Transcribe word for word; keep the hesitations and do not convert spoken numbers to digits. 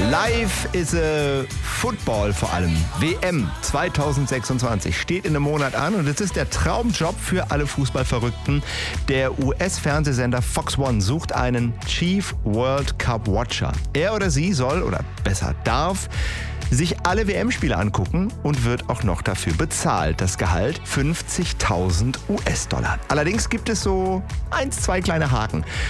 Live is a Football vor allem. W M zweitausendsechsundzwanzig steht in einem Monat an und es ist der Traumjob für alle Fußballverrückten. Der U S-Fernsehsender Fox One sucht einen Chief World Cup Watcher. Er oder sie soll, oder besser darf, sich alle W M-Spiele angucken und wird auch noch dafür bezahlt. Das Gehalt fünfzigtausend U S-Dollar. Allerdings gibt es so eins, zwei kleine Haken.